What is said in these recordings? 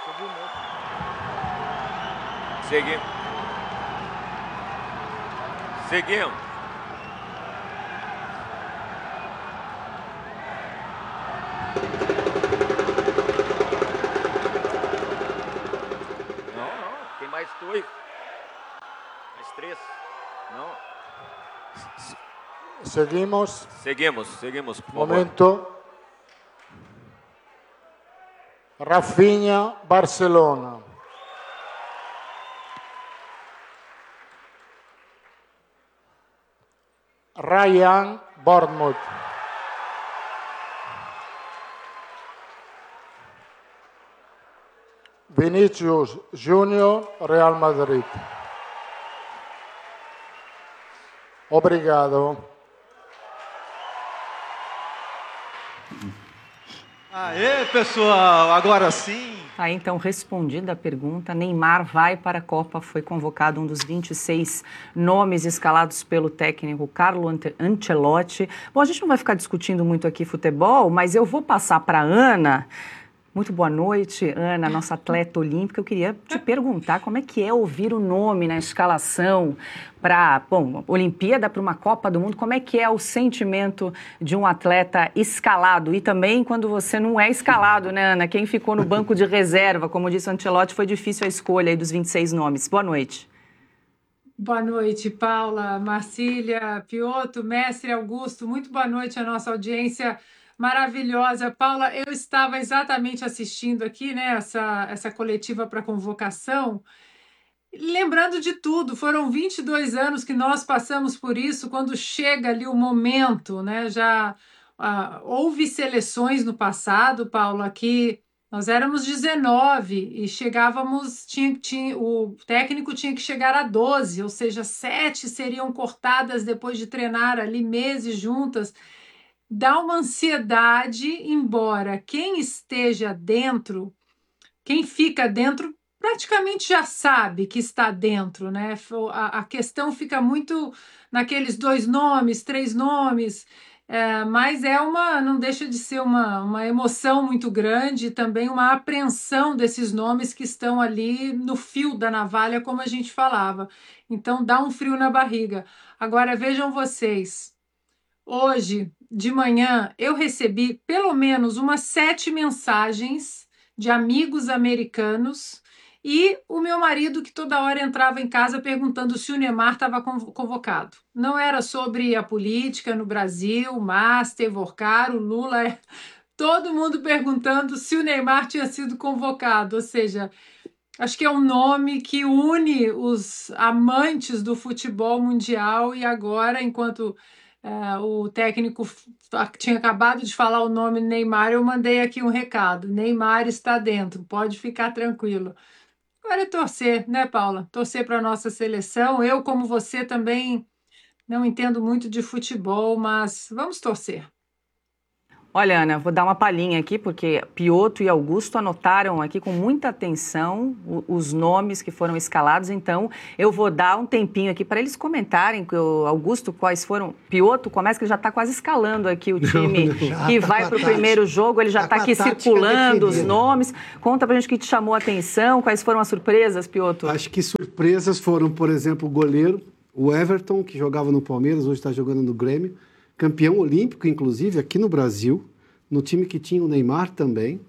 Seguimos. Não, tem mais 2. Mais 3. Não. Seguimos, por favor. Momento. Rafinha, Barcelona. Ryan, Bournemouth. Vinícius Júnior, Real Madrid. Obrigado. Aê, pessoal, agora sim. Aí, então, respondida a pergunta, Neymar vai para a Copa, foi convocado um dos 26 nomes escalados pelo técnico Carlo Ancelotti. Bom, a gente não vai ficar discutindo muito aqui futebol, mas eu vou passar para a Ana. Muito boa noite, Ana, nossa atleta olímpica. Eu queria te perguntar como é que é ouvir o nome na escalação para, Olimpíada, para uma Copa do Mundo. Como é que é o sentimento de um atleta escalado? E também quando você não é escalado, né, Ana? Quem ficou no banco de reserva, como disse o Ancelotti, foi difícil a escolha aí dos 26 nomes. Boa noite. Boa noite, Paula, Marcília, Piotr, mestre Augusto. Muito boa noite à nossa audiência maravilhosa. Paula, eu estava exatamente assistindo aqui, né, essa coletiva para convocação, lembrando de tudo. Foram 22 anos que nós passamos por isso. Quando chega ali o momento, né, já houve seleções no passado, Paula, que nós éramos 19 e chegávamos, o técnico tinha que chegar a 12, ou seja, 7 seriam cortadas depois de treinar ali meses juntas. Dá uma ansiedade, embora quem esteja dentro, quem fica dentro, praticamente já sabe que está dentro, né? A questão fica muito naqueles 2 nomes, 3 nomes, mas não deixa de ser uma emoção muito grande e também uma apreensão desses nomes que estão ali no fio da navalha, como a gente falava. Então dá um frio na barriga. Agora vejam vocês. Hoje, de manhã, eu recebi pelo menos umas 7 mensagens de amigos americanos e o meu marido que toda hora entrava em casa perguntando se o Neymar estava convocado. Não era sobre a política no Brasil, Master, Vorcaro, Lula, todo mundo perguntando se o Neymar tinha sido convocado, ou seja, acho que é um nome que une os amantes do futebol mundial e agora, enquanto o técnico tinha acabado de falar o nome Neymar, eu mandei aqui um recado. Neymar está dentro, pode ficar tranquilo. Agora é torcer, né, Paula? Torcer para a nossa seleção. Eu, como você, também não entendo muito de futebol, mas vamos torcer. Olha, Ana, vou dar uma palhinha aqui, porque Piotr e Augusto anotaram aqui com muita atenção os nomes que foram escalados, então eu vou dar um tempinho aqui para eles comentarem, Augusto, quais foram. Piotr, começa que ele já está quase escalando aqui o time que vai para o primeiro jogo, ele já está aqui circulando os nomes. Conta para a gente o que te chamou a atenção, quais foram as surpresas, Piotr? Acho que surpresas foram, por exemplo, o goleiro, o Everton, que jogava no Palmeiras, hoje está jogando no Grêmio. Campeão olímpico, inclusive, aqui no Brasil, no time que tinha o Neymar também.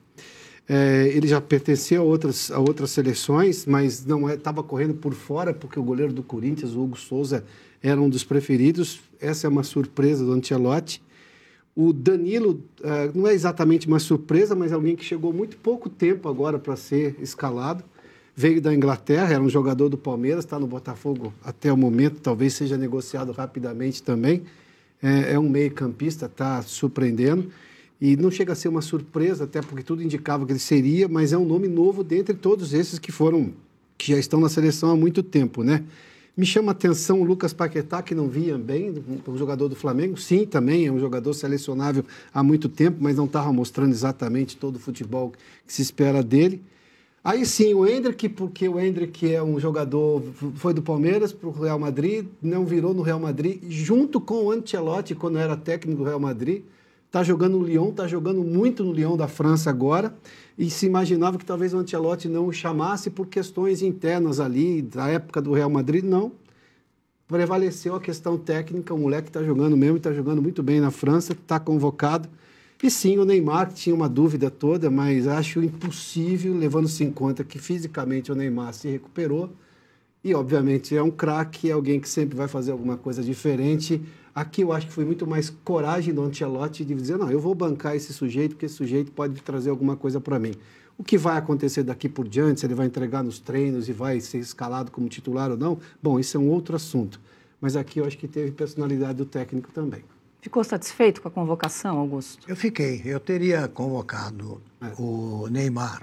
Ele já pertencia a outras seleções, mas não estava correndo por fora, porque o goleiro do Corinthians, o Hugo Souza, era um dos preferidos. Essa é uma surpresa do Ancelotti. O Danilo não é exatamente uma surpresa, mas alguém que chegou muito pouco tempo agora para ser escalado. Veio da Inglaterra, era um jogador do Palmeiras, está no Botafogo até o momento, talvez seja negociado rapidamente também. É um meio-campista, está surpreendendo. E não chega a ser uma surpresa, até porque tudo indicava que ele seria, mas é um nome novo dentre todos esses que já estão na seleção há muito tempo, né? Me chama a atenção o Lucas Paquetá, que não vinha bem, um jogador do Flamengo. Sim, também é um jogador selecionável há muito tempo, mas não estava mostrando exatamente todo o futebol que se espera dele. Aí sim, o Endrick, porque o Endrick é um jogador, foi do Palmeiras para o Real Madrid, não virou no Real Madrid, junto com o Ancelotti, quando era técnico do Real Madrid, Está jogando no Lyon, está jogando muito no Lyon da França agora, e se imaginava que talvez o Ancelotti não o chamasse por questões internas ali, da época do Real Madrid, não. Prevaleceu a questão técnica, o moleque está jogando mesmo, está jogando muito bem na França, está convocado. E sim, o Neymar tinha uma dúvida toda, mas acho impossível, levando-se em conta que fisicamente o Neymar se recuperou. E, obviamente, é um craque, é alguém que sempre vai fazer alguma coisa diferente. Aqui eu acho que foi muito mais coragem do Ancelotti de dizer, não, eu vou bancar esse sujeito, porque esse sujeito pode trazer alguma coisa para mim. O que vai acontecer daqui por diante, se ele vai entregar nos treinos e vai ser escalado como titular ou não, bom, isso é um outro assunto. Mas aqui eu acho que teve personalidade do técnico também. Ficou satisfeito com a convocação, Augusto? Eu fiquei. Eu teria convocado o Neymar.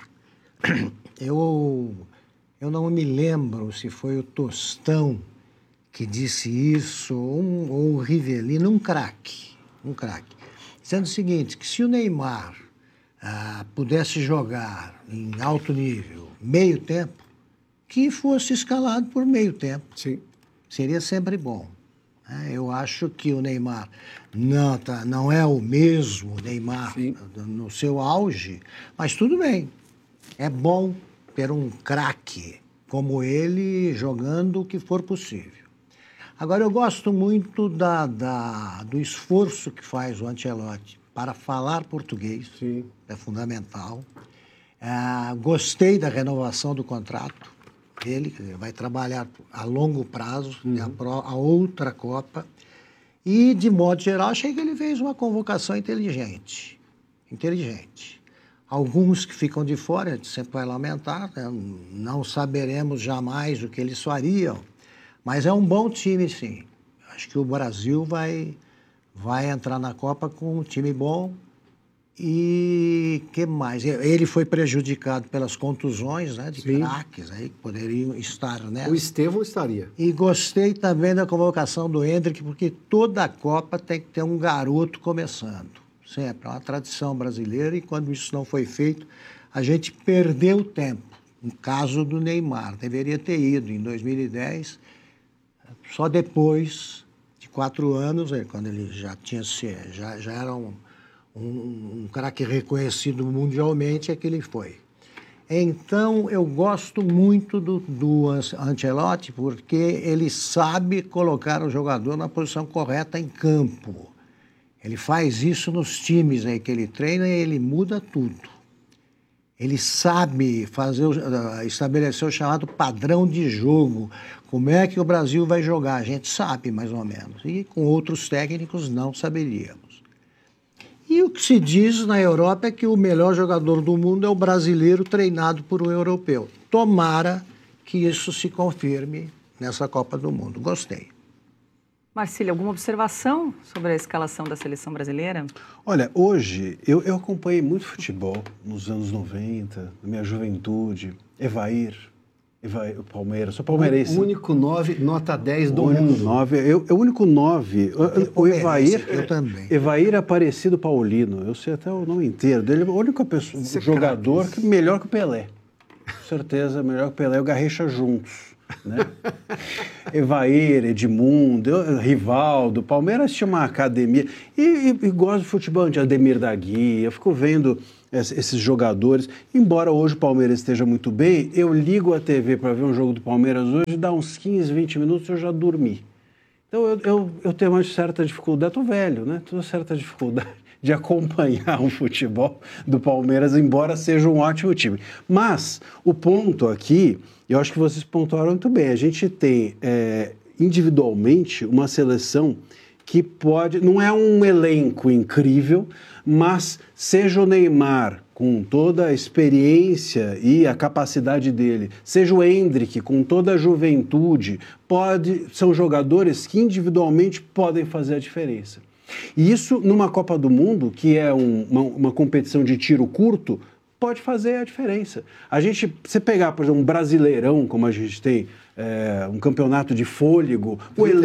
Eu não me lembro se foi o Tostão que disse isso, ou o Rivelino, um craque. Dizendo o seguinte, que se o Neymar pudesse jogar em alto nível, meio tempo, que fosse escalado por meio tempo. Sim. Seria sempre bom. Eu acho que o Neymar não é o mesmo Neymar no seu auge, mas tudo bem. É bom ter um craque como ele jogando o que for possível. Agora, eu gosto muito do esforço que faz o Ancelotti para falar português. Sim. É fundamental. Gostei da renovação do contrato. Ele vai trabalhar a longo prazo, a outra Copa. E, de modo geral, achei que ele fez uma convocação inteligente. Alguns que ficam de fora, a gente sempre vai lamentar, né? Não saberemos jamais o que eles fariam, mas é um bom time, sim. Acho que o Brasil vai entrar na Copa com um time bom. E que mais? Ele foi prejudicado pelas contusões, né, de craques aí que poderiam estar, né? O Estevão estaria. E gostei também da convocação do Endrick, porque toda a Copa tem que ter um garoto começando. Sempre, é uma tradição brasileira, e quando isso não foi feito, a gente perdeu tempo. No caso do Neymar, deveria ter ido em 2010, só depois de 4 anos, quando ele já era um craque reconhecido mundialmente, é que ele foi. Então, eu gosto muito do Ancelotti, porque ele sabe colocar o jogador na posição correta em campo. Ele faz isso nos times aí que ele treina e ele muda tudo. Ele sabe estabelecer o chamado padrão de jogo. Como é que o Brasil vai jogar? A gente sabe, mais ou menos. E com outros técnicos não saberíamos. E o que se diz na Europa é que o melhor jogador do mundo é o brasileiro treinado por um europeu. Tomara que isso se confirme nessa Copa do Mundo. Gostei. Marcília, alguma observação sobre a escalação da seleção brasileira? Olha, hoje eu acompanhei muito futebol nos anos 90, na minha juventude. Evair, o Palmeiras, sou palmeirense. O único 9, nota 10 do o único mundo. 9, o único 9, o Evair. Eu também. Evair Aparecido Paulino, eu sei até o nome inteiro dele, é o único jogador que melhor que o Pelé. Com certeza, melhor que o Pelé e o Garrincha juntos. Né? Evair, Edmundo, Rivaldo, Palmeiras tinha uma academia e gosto de futebol de Ademir da Guia, eu fico vendo esses jogadores, embora hoje o Palmeiras esteja muito bem, eu ligo a TV para ver um jogo do Palmeiras hoje, dá uns 15, 20 minutos eu já dormi. Então eu tenho uma certa dificuldade, estou velho, né? Tenho uma certa dificuldade de acompanhar um futebol do Palmeiras, embora seja um ótimo time. Mas o ponto aqui, eu acho que vocês pontuaram muito bem, a gente tem individualmente uma seleção que pode, não é um elenco incrível, mas seja o Neymar com toda a experiência e a capacidade dele, seja o Endrick com toda a juventude, são jogadores que individualmente podem fazer a diferença. E isso numa Copa do Mundo, que é uma competição de tiro curto, pode fazer a diferença. Você pegar, por exemplo, um Brasileirão, como a gente tem, um campeonato de fôlego,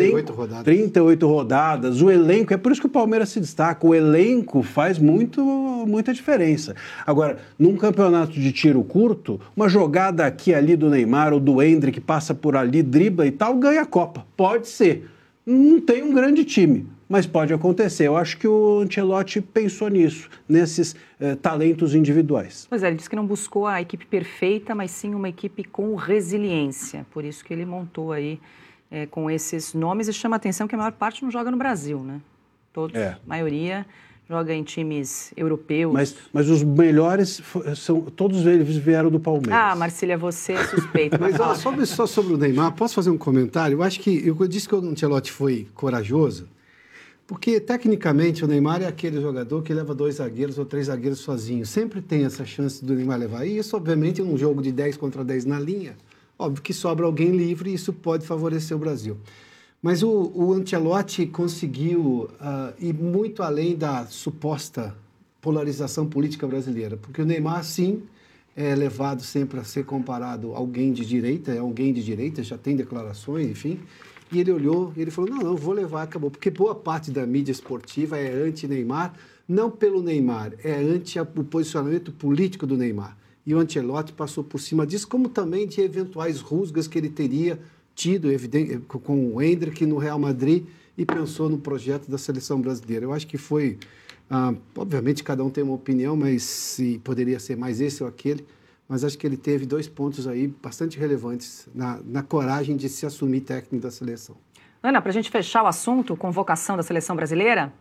38 rodadas, o elenco, é por isso que o Palmeiras se destaca, o elenco faz muita diferença. Agora, num campeonato de tiro curto, uma jogada aqui ali do Neymar ou do Endrick que passa por ali, dribla e tal, ganha a Copa. Pode ser. Não tem um grande time, mas pode acontecer. Eu acho que o Ancelotti pensou nisso, nesses talentos individuais. Pois é, ele disse que não buscou a equipe perfeita, mas sim uma equipe com resiliência. Por isso que ele montou aí com esses nomes, e chama a atenção que a maior parte não joga no Brasil, né? Todos, a maioria joga em times europeus. Mas os melhores, todos eles vieram do Palmeiras. Ah, Marcília, você é suspeita. Mas só sobre o Neymar, posso fazer um comentário? Eu acho que eu disse que o Ancelotti foi corajoso, porque tecnicamente o Neymar é aquele jogador que leva 2 zagueiros ou 3 zagueiros sozinho. Sempre tem essa chance do Neymar levar. E isso, obviamente, num jogo de 10 contra 10 na linha, óbvio que sobra alguém livre e isso pode favorecer o Brasil. Mas o Ancelotti conseguiu ir muito além da suposta polarização política brasileira, porque o Neymar, sim, é levado sempre a ser comparado a alguém de direita, já tem declarações, enfim, e ele olhou e ele falou, não, vou levar, acabou, porque boa parte da mídia esportiva é anti-Neymar, não pelo Neymar, é anti o posicionamento político do Neymar. E o Ancelotti passou por cima disso, como também de eventuais rusgas que ele teria tido com o Endrick no Real Madrid e pensou no projeto da seleção brasileira. Eu acho que foi, obviamente cada um tem uma opinião, mas poderia ser mais esse ou aquele, mas acho que ele teve 2 pontos aí bastante relevantes na coragem de se assumir técnico da seleção. Ana, para a gente fechar o assunto, convocação da seleção brasileira?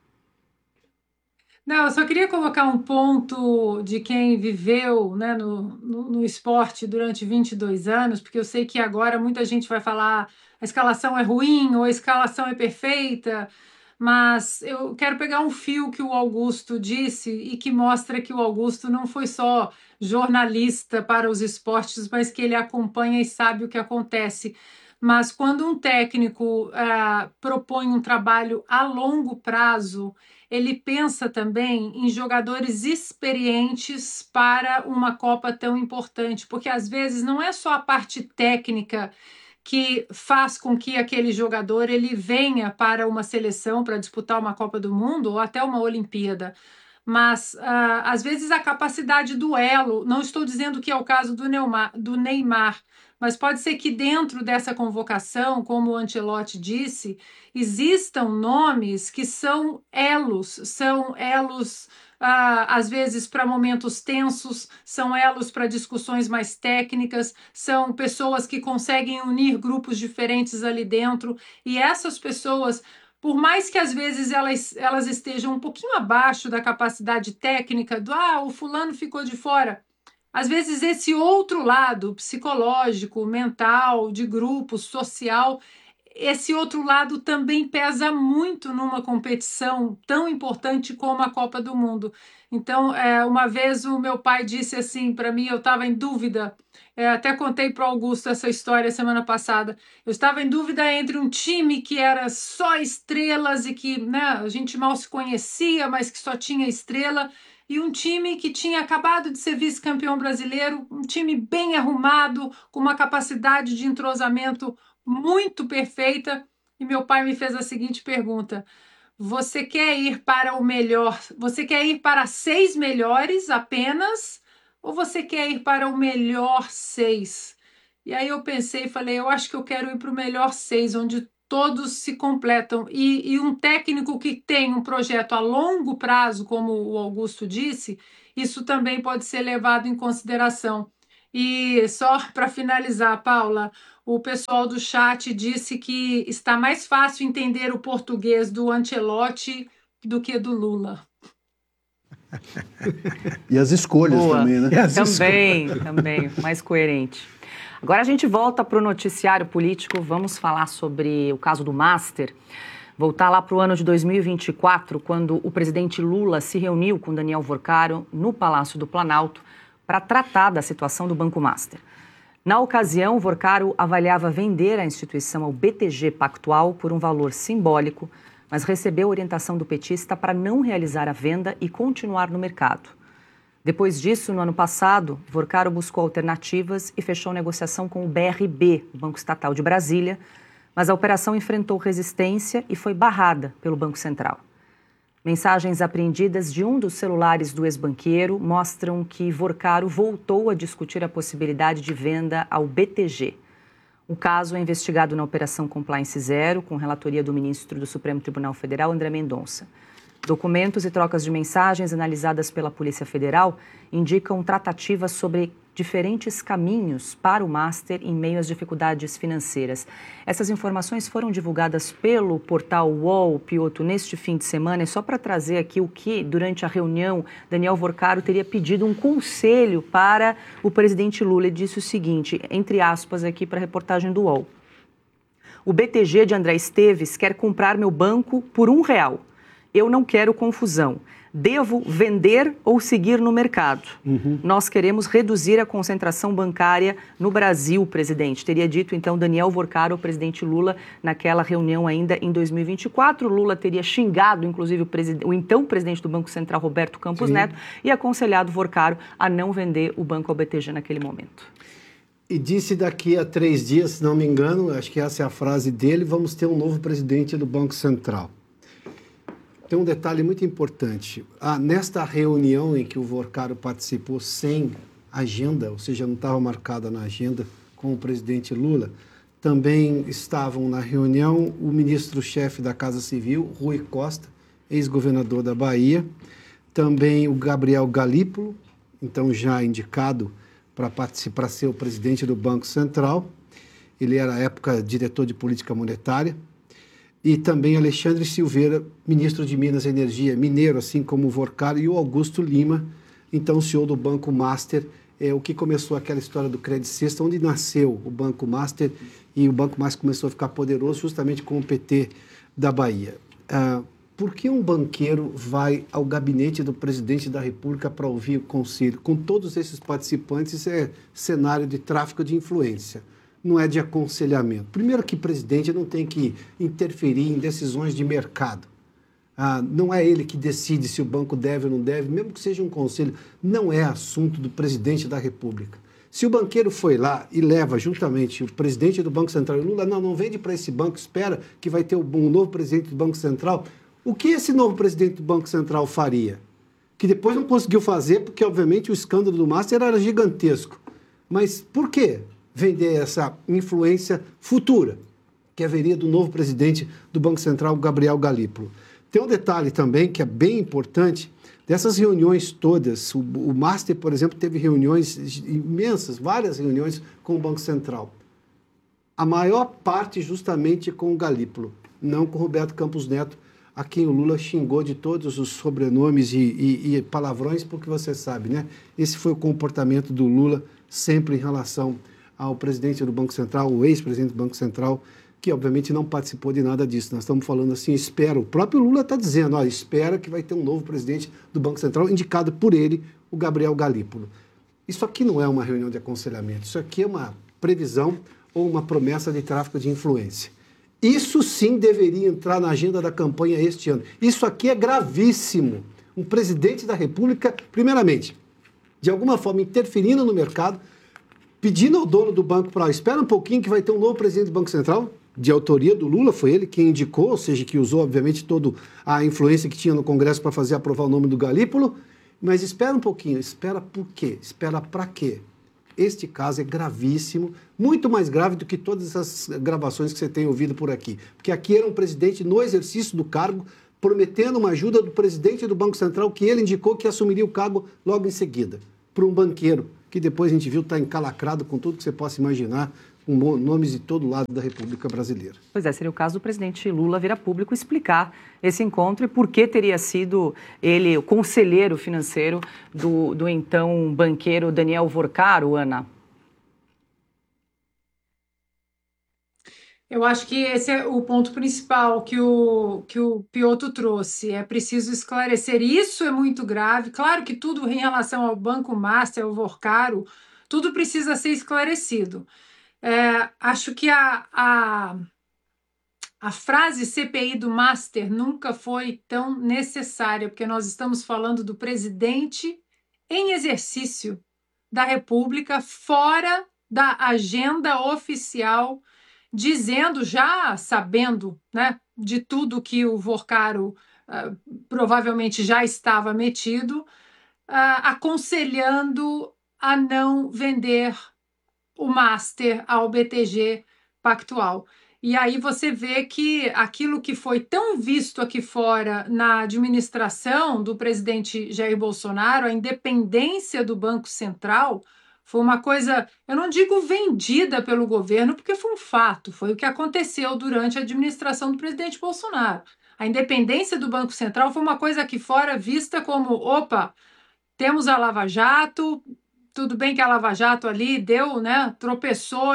Não, eu só queria colocar um ponto de quem viveu, né, no esporte durante 22 anos, porque eu sei que agora muita gente vai falar a escalação é ruim ou a escalação é perfeita, mas eu quero pegar um fio que o Augusto disse e que mostra que o Augusto não foi só jornalista para os esportes, mas que ele acompanha e sabe o que acontece. Mas quando um técnico propõe um trabalho a longo prazo, ele pensa também em jogadores experientes para uma Copa tão importante, porque às vezes não é só a parte técnica que faz com que aquele jogador ele venha para uma seleção para disputar uma Copa do Mundo ou até uma Olimpíada. Mas, às vezes, a capacidade do elo, não estou dizendo que é o caso do Neymar, mas pode ser que dentro dessa convocação, como o Ancelotti disse, existam nomes que são elos às vezes para momentos tensos, são elos para discussões mais técnicas, são pessoas que conseguem unir grupos diferentes ali dentro, e essas pessoas, por mais que às vezes elas estejam um pouquinho abaixo da capacidade técnica do o fulano ficou de fora, às vezes esse outro lado psicológico, mental, de grupo, social, esse outro lado também pesa muito numa competição tão importante como a Copa do Mundo. Então, uma vez o meu pai disse assim para mim, eu estava em dúvida, até contei para o Augusto essa história semana passada, eu estava em dúvida entre um time que era só estrelas e que, né, a gente mal se conhecia, mas que só tinha estrela, e um time que tinha acabado de ser vice-campeão brasileiro, um time bem arrumado, com uma capacidade de entrosamento muito perfeita, e meu pai me fez a seguinte pergunta: você quer ir para o melhor? Você quer ir para 6 melhores apenas? Ou você quer ir para o melhor 6? E aí eu pensei e falei, eu acho que eu quero ir para o melhor 6, onde todos se completam. E um técnico que tem um projeto a longo prazo, como o Augusto disse, isso também pode ser levado em consideração. E só para finalizar, Paula, o pessoal do chat disse que está mais fácil entender o português do Ancelotti do que do Lula. E as escolhas também, né? Também, mais coerente. Agora a gente volta para o noticiário político, vamos falar sobre o caso do Master. Voltar lá para o ano de 2024, quando o presidente Lula se reuniu com Daniel Vorcaro no Palácio do Planalto para tratar da situação do Banco Master. Na ocasião, Vorcaro avaliava vender a instituição ao BTG Pactual por um valor simbólico, mas recebeu orientação do petista para não realizar a venda e continuar no mercado. Depois disso, no ano passado, Vorcaro buscou alternativas e fechou negociação com o BRB, o Banco Estatal de Brasília, mas a operação enfrentou resistência e foi barrada pelo Banco Central. Mensagens apreendidas de um dos celulares do ex-banqueiro mostram que Vorcaro voltou a discutir a possibilidade de venda ao BTG. O caso é investigado na Operação Compliance Zero, com relatoria do ministro do Supremo Tribunal Federal, André Mendonça. Documentos e trocas de mensagens analisadas pela Polícia Federal indicam tratativas sobre diferentes caminhos para o Master em meio às dificuldades financeiras. Essas informações foram divulgadas pelo portal UOL, Piotr, neste fim de semana. É só para trazer aqui o que, durante a reunião, Daniel Vorcaro teria pedido um conselho para o presidente Lula. Ele disse o seguinte, entre aspas, aqui para a reportagem do UOL. O BTG de André Esteves quer comprar meu banco por R$1. Eu não quero confusão. Devo vender ou seguir no mercado? Nós queremos reduzir a concentração bancária no Brasil, presidente. Teria dito, então, Daniel Vorcaro, o presidente Lula, naquela reunião ainda em 2024. Lula teria xingado, inclusive, o então presidente do Banco Central, Roberto Campos Neto, e aconselhado Vorcaro a não vender o banco ao BTG naquele momento. E disse daqui a 3 dias, se não me engano, acho que essa é a frase dele, vamos ter um novo presidente do Banco Central. Tem um detalhe muito importante. Nesta reunião em que o Vorcaro participou sem agenda, ou seja, não estava marcada na agenda com o presidente Lula, também estavam na reunião o ministro-chefe da Casa Civil, Rui Costa, ex-governador da Bahia, também o Gabriel Galípolo, então já indicado para ser o presidente do Banco Central. Ele era, à época, diretor de política monetária. E também Alexandre Silveira, ministro de Minas e Energia, mineiro, assim como o Vorcaro, e o Augusto Lima, então CEO do Banco Master, o que começou aquela história do Credit Suisse, onde nasceu o Banco Master, e o Banco Master começou a ficar poderoso justamente com o PT da Bahia. Por que um banqueiro vai ao gabinete do presidente da República para ouvir o conselho? Com todos esses participantes, é cenário de tráfico de influência. Não é de aconselhamento. Primeiro que presidente não tem que interferir em decisões de mercado. Não é ele que decide se o banco deve ou não deve, mesmo que seja um conselho, não é assunto do presidente da República. Se o banqueiro foi lá e leva juntamente o presidente do Banco Central, Lula, não vende para esse banco, espera que vai ter um novo presidente do Banco Central, o que esse novo presidente do Banco Central faria? Que depois não conseguiu fazer, porque obviamente o escândalo do Master era gigantesco. Mas por quê? Vender essa influência futura, que haveria do novo presidente do Banco Central, Gabriel Galípolo. Tem um detalhe também que é bem importante, dessas reuniões todas, o Master, por exemplo, teve reuniões imensas, várias reuniões com o Banco Central. A maior parte justamente com o Galípolo, não com o Roberto Campos Neto, a quem o Lula xingou de todos os sobrenomes e palavrões, porque você sabe, né? Esse foi o comportamento do Lula sempre em relação ao presidente do Banco Central, o ex-presidente do Banco Central, que obviamente não participou de nada disso. Nós estamos falando assim, espera, o próprio Lula está dizendo, espera que vai ter um novo presidente do Banco Central, indicado por ele, o Gabriel Galípolo. Isso aqui não é uma reunião de aconselhamento, isso aqui é uma previsão ou uma promessa de tráfico de influência. Isso sim deveria entrar na agenda da campanha este ano. Isso aqui é gravíssimo. Um presidente da República, primeiramente, de alguma forma interferindo no mercado, pedindo ao dono do banco para espera um pouquinho que vai ter um novo presidente do Banco Central, de autoria do Lula, foi ele quem indicou, ou seja, que usou, obviamente, toda a influência que tinha no Congresso para fazer aprovar o nome do Galípolo, mas espera um pouquinho, espera por quê? Espera para quê? Este caso é gravíssimo, muito mais grave do que todas essas gravações que você tem ouvido por aqui, porque aqui era um presidente no exercício do cargo, prometendo uma ajuda do presidente do Banco Central, que ele indicou que assumiria o cargo logo em seguida, para um banqueiro, que depois a gente viu está encalacrado com tudo que você possa imaginar, com nomes de todo lado da República Brasileira. Pois é, seria o caso do presidente Lula vir a público explicar esse encontro e por que teria sido ele o conselheiro financeiro do então banqueiro Daniel Vorcaro, Ana. Eu acho que esse é o ponto principal que o Piotr trouxe. É preciso esclarecer. Isso é muito grave. Claro que tudo em relação ao Banco Master, ao Vorcaro, tudo precisa ser esclarecido. Acho que a frase CPI do Master nunca foi tão necessária, porque nós estamos falando do presidente em exercício da República, fora da agenda oficial, dizendo, já sabendo, né, de tudo que o Vorcaro provavelmente já estava metido, aconselhando a não vender o Master ao BTG pactual. E aí você vê que aquilo que foi tão visto aqui fora na administração do presidente Jair Bolsonaro, a independência do Banco Central, foi uma coisa, eu não digo vendida pelo governo, porque foi um fato, foi o que aconteceu durante a administração do presidente Bolsonaro. A independência do Banco Central foi uma coisa aqui fora vista como, opa, temos a Lava Jato, tudo bem que a Lava Jato ali deu, né, tropeçou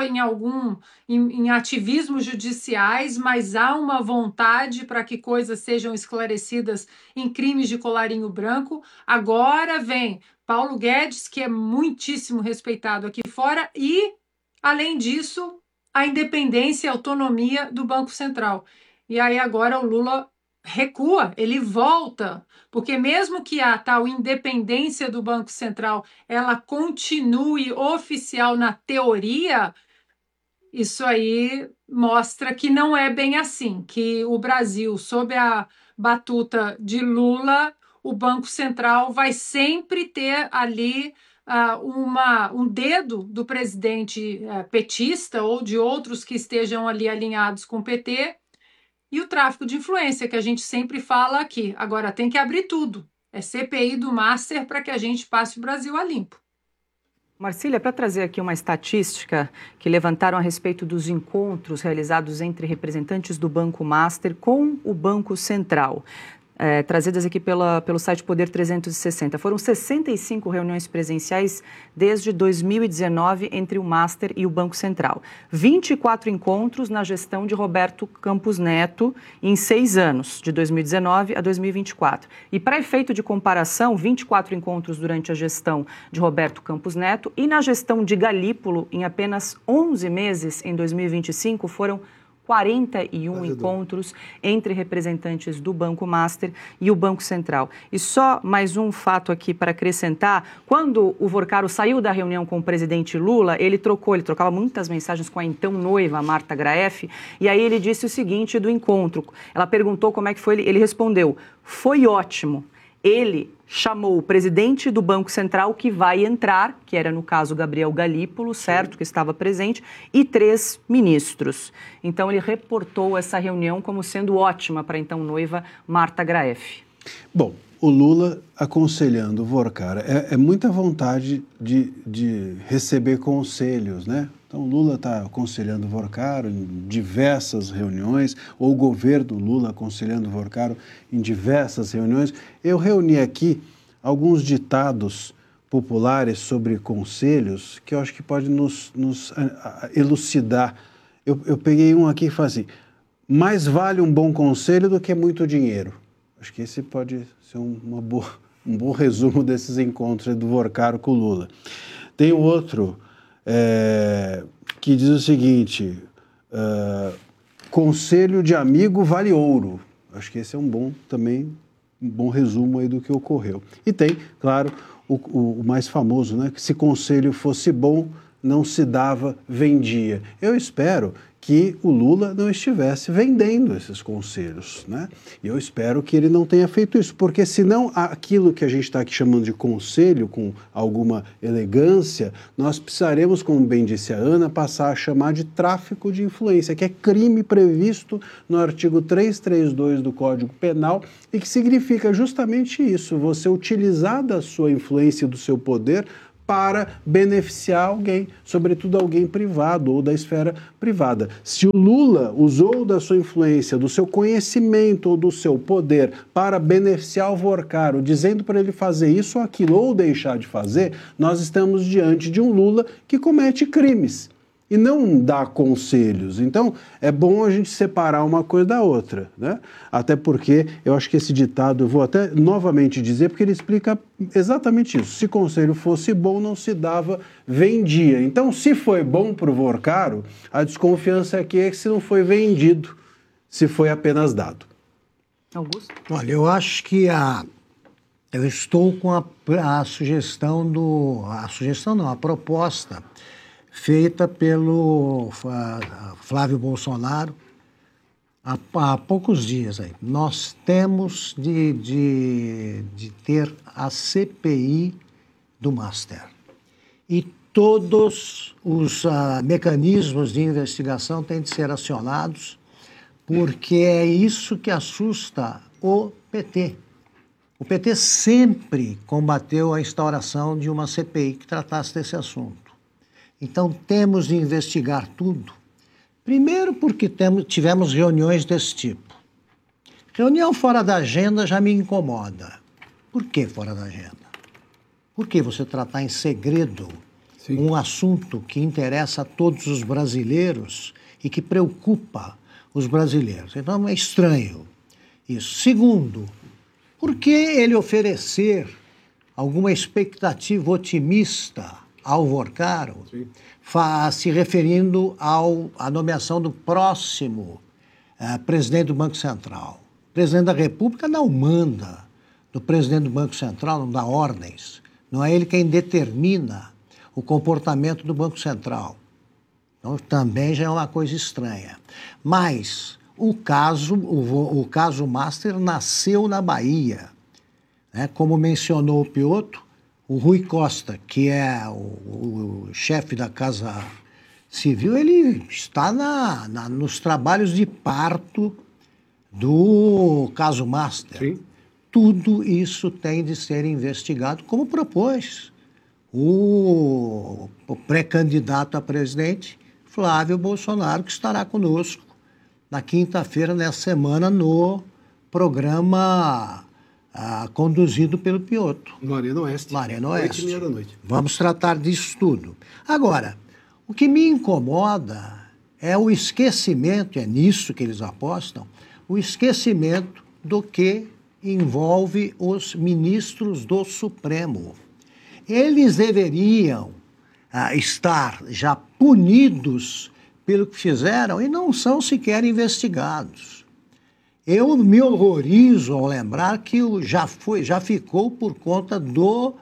em ativismos judiciais, mas há uma vontade para que coisas sejam esclarecidas em crimes de colarinho branco. Agora vem Paulo Guedes, que é muitíssimo respeitado aqui fora, e, além disso, a independência e autonomia do Banco Central. E aí agora o Lula recua, ele volta, porque mesmo que a tal independência do Banco Central ela continue oficial na teoria, isso aí mostra que não é bem assim, que o Brasil, sob a batuta de Lula, o Banco Central vai sempre ter ali um dedo do presidente petista ou de outros que estejam ali alinhados com o PT, e o tráfico de influência, que a gente sempre fala aqui. Agora tem que abrir tudo. É CPI do Master para que a gente passe o Brasil a limpo. Marcília, para trazer aqui uma estatística que levantaram a respeito dos encontros realizados entre representantes do Banco Master com o Banco Central. Trazidas aqui pelo site Poder 360. Foram 65 reuniões presenciais desde 2019 entre o Master e o Banco Central. 24 encontros na gestão de Roberto Campos Neto em 6 anos, de 2019 a 2024. E para efeito de comparação, 24 encontros durante a gestão de Roberto Campos Neto e na gestão de Galípolo, em apenas 11 meses, em 2025, foram 41 encontros entre representantes do Banco Master e o Banco Central. E só mais um fato aqui para acrescentar: quando o Vorcaro saiu da reunião com o presidente Lula, ele trocava muitas mensagens com a então noiva Marta Graeff, e aí ele disse o seguinte do encontro. Ela perguntou como é que foi, ele respondeu: foi ótimo. Ele chamou o presidente do Banco Central, que vai entrar, que era no caso Gabriel Galípolo, certo, que estava presente, e 3 ministros. Então ele reportou essa reunião como sendo ótima para a então noiva Marta Graeff. Bom, o Lula aconselhando o Vorcara, é muita vontade de receber conselhos, né? Então, o Lula está aconselhando o Vorcaro em diversas reuniões, ou o governo Lula aconselhando o Vorcaro em diversas reuniões. Eu reuni aqui alguns ditados populares sobre conselhos que eu acho que pode nos elucidar. Eu peguei um aqui e falei assim: mais vale um bom conselho do que muito dinheiro. Acho que esse pode ser um bom resumo desses encontros do Vorcaro com o Lula. Tem outro que diz o seguinte: conselho de amigo vale ouro. Acho que esse é um bom resumo aí do que ocorreu. E tem, claro, o mais famoso, né? Que se conselho fosse bom, não se dava, vendia. Eu espero que o Lula não estivesse vendendo esses conselhos, né? E eu espero que ele não tenha feito isso, porque senão aquilo que a gente está aqui chamando de conselho, com alguma elegância, nós precisaremos, como bem disse a Ana, passar a chamar de tráfico de influência, que é crime previsto no artigo 332 do Código Penal e que significa justamente isso: você utilizar da sua influência e do seu poder para beneficiar alguém, sobretudo alguém privado ou da esfera privada. Se o Lula usou da sua influência, do seu conhecimento ou do seu poder para beneficiar o Vorcaro, dizendo para ele fazer isso ou aquilo ou deixar de fazer, nós estamos diante de um Lula que comete crimes e não dá conselhos. Então, é bom a gente separar uma coisa da outra, né? Até porque eu acho que esse ditado, eu vou até novamente dizer, porque ele explica exatamente isso. Se conselho fosse bom, não se dava, vendia. Então, se foi bom para o Vorcaro, a desconfiança aqui é que se não foi vendido, se foi apenas dado. Augusto? Olha, eu acho que eu estou com a sugestão a proposta feita pelo Flávio Bolsonaro há poucos dias aí. Nós temos de ter a CPI do Master. E todos os mecanismos de investigação têm de ser acionados, porque é isso que assusta o PT. O PT sempre combateu a instauração de uma CPI que tratasse desse assunto. Então, temos de investigar tudo. Primeiro, porque tivemos reuniões desse tipo. Reunião fora da agenda já me incomoda. Por que fora da agenda? Por que você tratar em segredo um assunto que interessa a todos os brasileiros e que preocupa os brasileiros? Então, é estranho isso. Segundo, por que ele oferecer alguma expectativa otimista ao Vorcaro, se referindo à nomeação do próximo presidente do Banco Central? O presidente da República não manda do presidente do Banco Central, não dá ordens. Não é ele quem determina o comportamento do Banco Central. Então, também já é uma coisa estranha. Mas o caso Master nasceu na Bahia. Né? Como mencionou o Piotr, o Rui Costa, que é o chefe da Casa Civil, ele está nos trabalhos de parto do caso Master. Sim. Tudo isso tem de ser investigado, como propôs o pré-candidato a presidente, Flávio Bolsonaro, que estará conosco na quinta-feira, nessa semana, no programa conduzido pelo Piotr. No Arena Oeste. No Arena Oeste. 8h30 da noite. Vamos tratar disso tudo. Agora, o que me incomoda é o esquecimento, é nisso que eles apostam, o esquecimento do que envolve os ministros do Supremo. Eles deveriam estar já punidos pelo que fizeram e não são sequer investigados. Eu me horrorizo ao lembrar que já ficou por conta do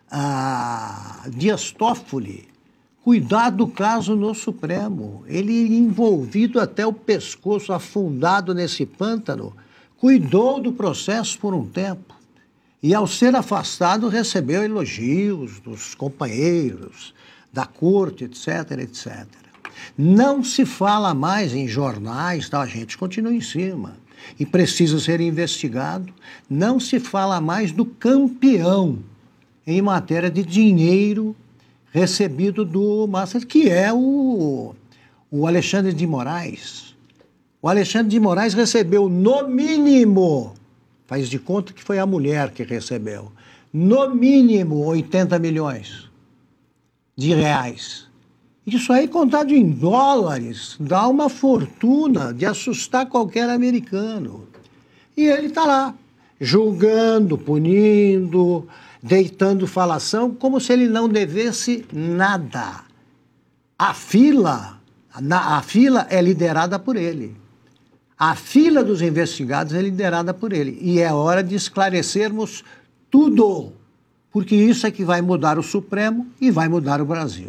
Dias Toffoli. Cuidado do caso no Supremo. Ele envolvido até o pescoço, afundado nesse pântano, cuidou do processo por um tempo. E, ao ser afastado, recebeu elogios dos companheiros, da corte, etc, etc. Não se fala mais em jornais, tá? A gente continua em cima. E precisa ser investigado. Não se fala mais do campeão em matéria de dinheiro recebido do Master, que é o Alexandre de Moraes. O Alexandre de Moraes recebeu, no mínimo, faz de conta que foi a mulher que recebeu, no mínimo 80 milhões de reais. Isso aí, contado em dólares, dá uma fortuna de assustar qualquer americano. E ele está lá, julgando, punindo, deitando falação, como se ele não devesse nada. A fila é liderada por ele. A fila dos investigados é liderada por ele. E é hora de esclarecermos tudo, porque isso é que vai mudar o Supremo e vai mudar o Brasil.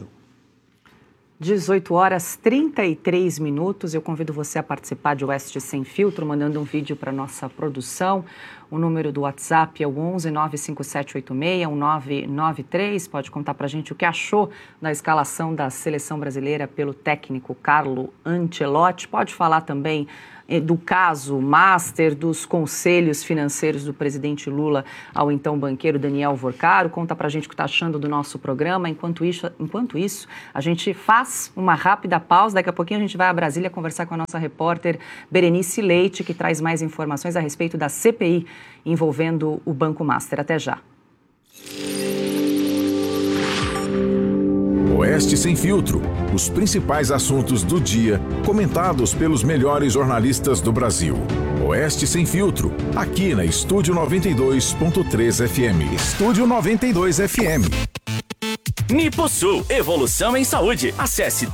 18h33. Eu convido você a participar de Oeste Sem Filtro, mandando um vídeo para nossa produção. O número do WhatsApp é o 11 95786 1993. Pode contar para a gente o que achou da escalação da seleção brasileira pelo técnico Carlo Ancelotti. Pode falar também do caso Master, dos conselhos financeiros do presidente Lula ao então banqueiro Daniel Vorcaro. Conta pra gente o que está achando do nosso programa. Enquanto isso, a gente faz uma rápida pausa. Daqui a pouquinho a gente vai a Brasília conversar com a nossa repórter Berenice Leite, que traz mais informações a respeito da CPI envolvendo o Banco Master. Até já. Oeste Sem Filtro. Os principais assuntos do dia, comentados pelos melhores jornalistas do Brasil. Oeste Sem Filtro, aqui na Estúdio 92.3 FM. Estúdio 92 FM. Niposul, evolução em saúde. Acesse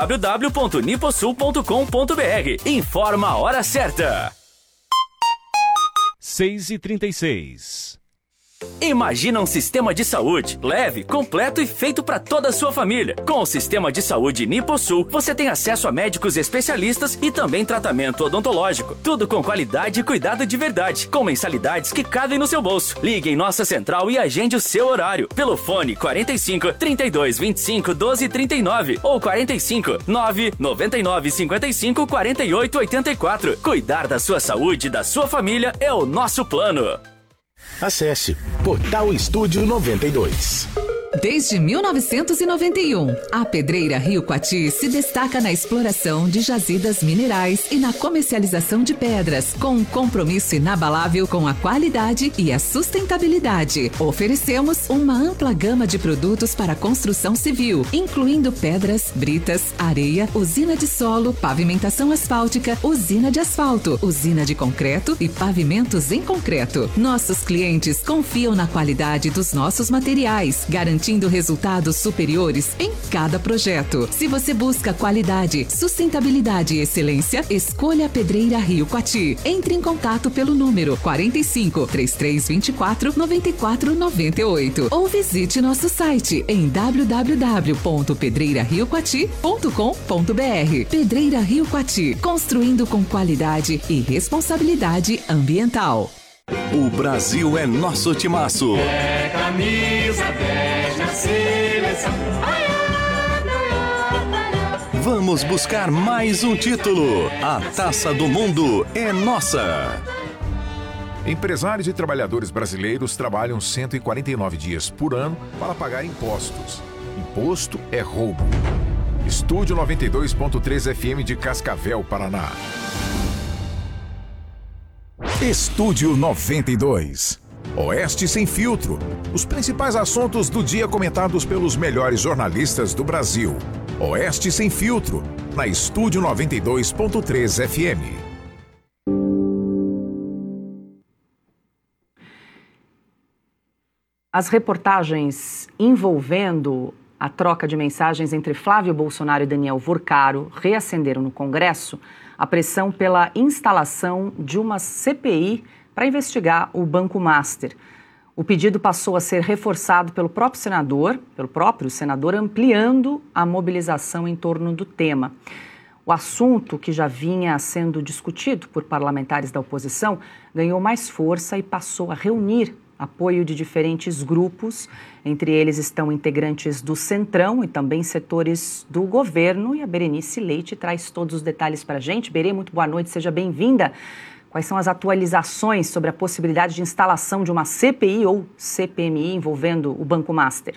www.niposul.com.br. Informa a hora certa. 6h36. Imagina um sistema de saúde leve, completo e feito para toda a sua família. Com o sistema de saúde Niposul, você tem acesso a médicos especialistas e também tratamento odontológico. Tudo com qualidade e cuidado de verdade, com mensalidades que cabem no seu bolso. Ligue em nossa central e agende o seu horário pelo fone 45 32 25 12 39 ou 45 9 99 55 48 84. Cuidar da sua saúde e da sua família é o nosso plano. Acesse Portal Estúdio 92. Desde 1991, a Pedreira Rio Coati se destaca na exploração de jazidas minerais e na comercialização de pedras, com um compromisso inabalável com a qualidade e a sustentabilidade. Oferecemos uma ampla gama de produtos para construção civil, incluindo pedras, britas, areia, usina de solo, pavimentação asfáltica, usina de asfalto, usina de concreto e pavimentos em concreto. Nossos clientes confiam na qualidade dos nossos materiais, garantindo resultados superiores em cada projeto. Se você busca qualidade, sustentabilidade e excelência, escolha a Pedreira Rio Coati. Entre em contato pelo número 45 3324 9498 ou visite nosso site em www.pedreirariocoati.com.br. Pedreira Rio Coati, construindo com qualidade e responsabilidade ambiental. O Brasil é nosso timaço. É camisa 10 na seleção. Vamos buscar mais um título. A Taça do Mundo é nossa. Empresários e trabalhadores brasileiros trabalham 149 dias por ano para pagar impostos. Imposto é roubo. Estúdio 92.3 FM de Cascavel, Paraná. Estúdio 92. Oeste Sem Filtro. Os principais assuntos do dia comentados pelos melhores jornalistas do Brasil. Oeste Sem Filtro, na Estúdio 92.3 FM. As reportagens envolvendo a troca de mensagens entre Flávio Bolsonaro e Daniel Vorcaro reacenderam no Congresso a pressão pela instalação de uma CPI para investigar o Banco Master. O pedido passou a ser reforçado pelo próprio senador, ampliando a mobilização em torno do tema. O assunto, que já vinha sendo discutido por parlamentares da oposição, ganhou mais força e passou a reunir apoio de diferentes grupos. Entre eles estão integrantes do Centrão e também setores do governo. E a Berenice Leite traz todos os detalhes para a gente. Berê, muito boa noite, seja bem-vinda. Quais são as atualizações sobre a possibilidade de instalação de uma CPI ou CPMI envolvendo o Banco Master?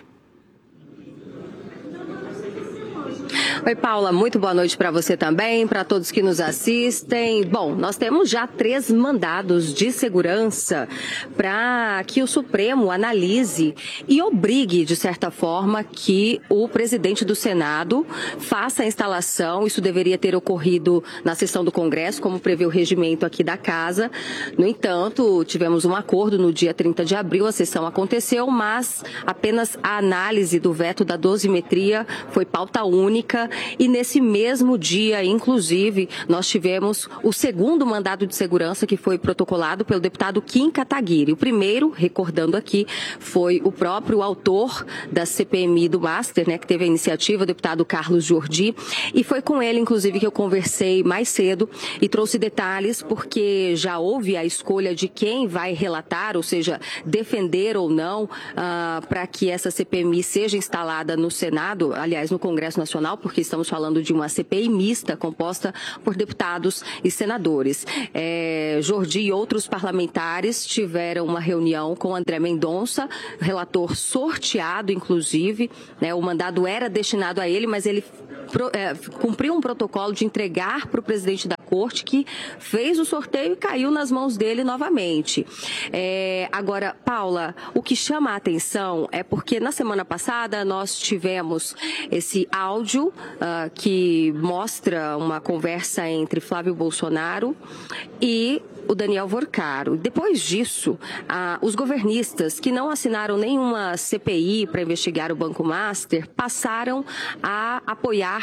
Oi, Paula, muito boa noite para você também, para todos que nos assistem. Bom, nós temos já 3 mandados de segurança para que o Supremo analise e obrigue, de certa forma, que o presidente do Senado faça a instalação. Isso deveria ter ocorrido na sessão do Congresso, como prevê o regimento aqui da Casa. No entanto, tivemos um acordo no dia 30 de abril, a sessão aconteceu, mas apenas a análise do veto da dosimetria foi pauta única. E nesse mesmo dia, inclusive, nós tivemos o segundo mandado de segurança que foi protocolado pelo deputado Kim Kataguiri. O primeiro, recordando aqui, foi o próprio autor da CPMI do Master, né, que teve a iniciativa, o deputado Carlos Jordi, e foi com ele, inclusive, que eu conversei mais cedo e trouxe detalhes, porque já houve a escolha de quem vai relatar, ou seja, defender ou não, para que essa CPMI seja instalada no Senado, aliás, no Congresso Nacional, porque estamos falando de uma CPI mista composta por deputados e senadores. Jordi e outros parlamentares tiveram uma reunião com André Mendonça, relator sorteado, inclusive, né, o mandado era destinado a ele, mas ele cumpriu um protocolo de entregar para o presidente da Corte, que fez o sorteio e caiu nas mãos dele novamente. Agora, Paula, o que chama a atenção é porque na semana passada nós tivemos esse áudio que mostra uma conversa entre Flávio Bolsonaro e o Daniel Vorcaro. Depois disso, os governistas que não assinaram nenhuma CPI para investigar o Banco Master passaram a apoiar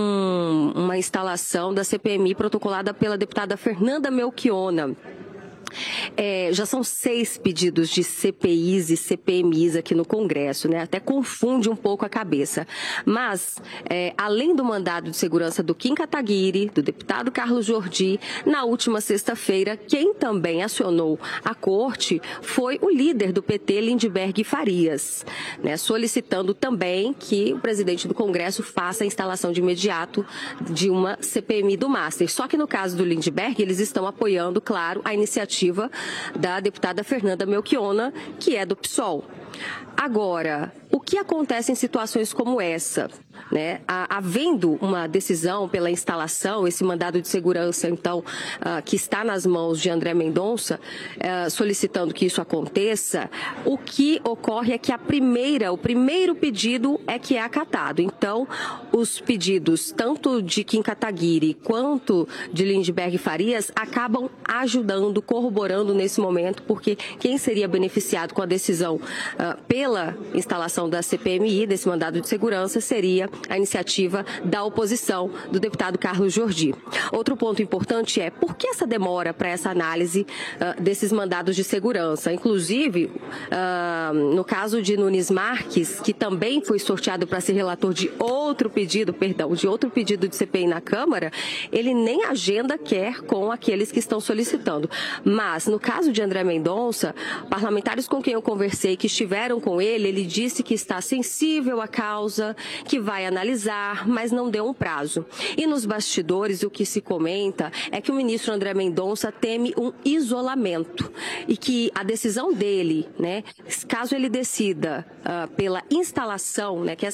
uma instalação da CPMI protocolada pela deputada Fernanda Melchiona. Já são 6 pedidos de CPIs e CPMIs aqui no Congresso, né? Até confunde um pouco a cabeça. Mas, além do mandado de segurança do Kim Kataguiri, do deputado Carlos Jordi, na última sexta-feira, quem também acionou a corte foi o líder do PT, Lindbergh Farias, né? Solicitando também que o presidente do Congresso faça a instalação de imediato de uma CPMI do Master. Só que no caso do Lindbergh, eles estão apoiando, claro, a iniciativa da deputada Fernanda Melchiona, que é do PSOL. Agora, o que acontece em situações como essa? Né? Havendo uma decisão pela instalação, esse mandado de segurança, então, que está nas mãos de André Mendonça, solicitando que isso aconteça, o que ocorre é que o primeiro pedido é que é acatado. Então, os pedidos, tanto de Kim Kataguiri quanto de Lindbergh Farias, acabam ajudando, corroborando nesse momento, porque quem seria beneficiado com a decisão pela instalação da CPMI, desse mandado de segurança, seria a iniciativa da oposição do deputado Carlos Jordi. Outro ponto importante é por que essa demora para essa análise desses mandados de segurança? Inclusive, no caso de Nunes Marques, que também foi sorteado para ser relator de outro pedido de CPI na Câmara, ele nem agenda quer com aqueles que estão solicitando. Mas, no caso de André Mendonça, parlamentares com quem eu conversei, que estiveram com ele disse que está sensível à causa, que vai analisar, mas não deu um prazo. E nos bastidores, o que se comenta é que o ministro André Mendonça teme um isolamento e que a decisão dele, né, caso ele decida pela instalação, né,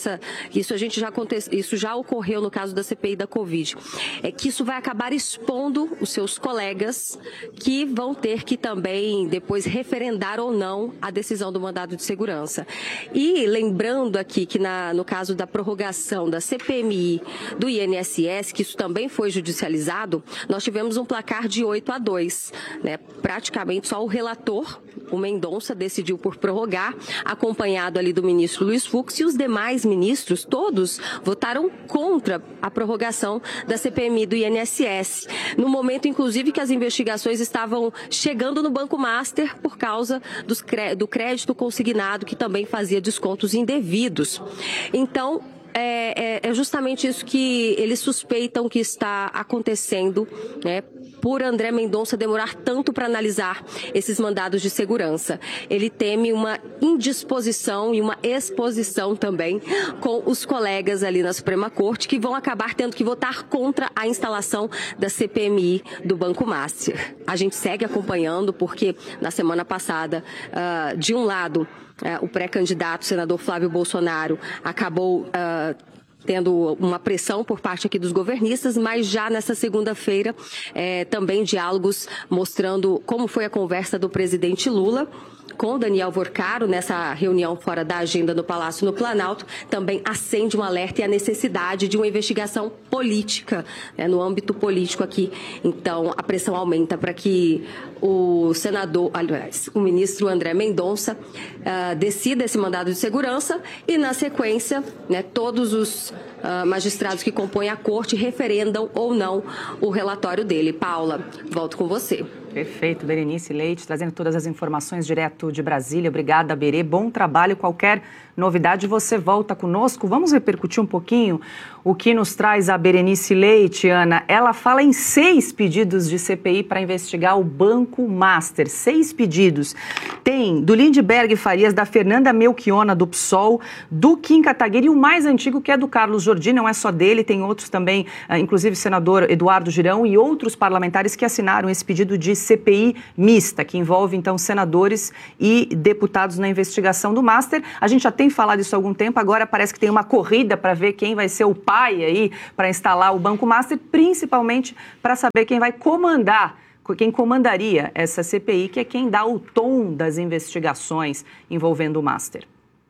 isso já ocorreu no caso da CPI da Covid, é que isso vai acabar expondo os seus colegas que vão ter que também depois referendar ou não a decisão do mandado de segurança. E lembrando aqui que no caso da prorrogação da CPMI do INSS, que isso também foi judicializado, nós tivemos um placar de 8-2, né? Praticamente só o relator, o Mendonça, decidiu por prorrogar, acompanhado ali do ministro Luiz Fux, e os demais ministros, todos, votaram contra a prorrogação da CPMI do INSS, no momento, inclusive, que as investigações estavam chegando no Banco Master por causa do crédito consignado, que também fazia descontos indevidos. Então, é justamente isso que eles suspeitam que está acontecendo, né, por André Mendonça demorar tanto para analisar esses mandados de segurança. Ele teme uma indisposição e uma exposição também com os colegas ali na Suprema Corte, que vão acabar tendo que votar contra a instalação da CPMI do Banco Master. A gente segue acompanhando, porque na semana passada, de um lado, o pré-candidato, senador Flávio Bolsonaro, acabou tendo uma pressão por parte aqui dos governistas, mas já nessa segunda-feira também diálogos mostrando como foi a conversa do presidente Lula com Daniel Vorcaro, nessa reunião fora da agenda no Palácio no Planalto, também acende um alerta e a necessidade de uma investigação política, né, no âmbito político aqui. Então, a pressão aumenta para que o ministro André Mendonça decida esse mandado de segurança e, na sequência, né, todos os magistrados que compõem a corte referendam ou não o relatório dele. Paula, volto com você. Perfeito, Berenice Leite, trazendo todas as informações direto de Brasília. Obrigada, Berê. Bom trabalho. Qualquer novidade, você volta conosco. Vamos repercutir um pouquinho o que nos traz a Berenice Leite, Ana. Ela fala em 6 pedidos de CPI para investigar o Banco Master. 6 pedidos. Tem do Lindbergh Farias, da Fernanda Melchiona, do PSOL, do Kim Kataguiri, e o mais antigo, que é do Carlos Jordi. Não é só dele, tem outros também, inclusive o senador Eduardo Girão e outros parlamentares que assinaram esse pedido de CPI mista, que envolve, então, senadores e deputados na investigação do Master. A gente já tem falado isso há algum tempo, agora parece que tem uma corrida para ver quem vai ser o pai aí para instalar o Banco Master, principalmente para saber quem vai comandar, quem comandaria essa CPI, que é quem dá o tom das investigações envolvendo o Master.